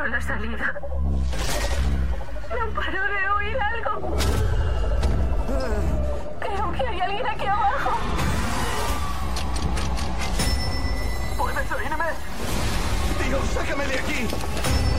encuentro la salida. No paro de oír algo. Creo que hay alguien aquí abajo. ¿Puedes oírme? Dios, sácame de aquí.